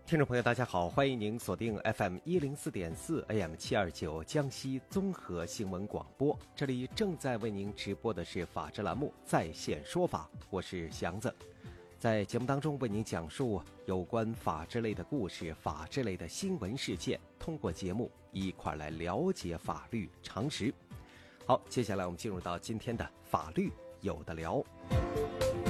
听众朋友大家好，欢迎您锁定 FM104.4 AM729 江西综合新闻广播，这里正在为您直播的是法治栏目在线说法，我是祥子。在节目当中为您讲述有关法治类的故事、法治类的新闻事件，通过节目一块来了解法律常识。好，接下来我们进入到今天的法律有的聊。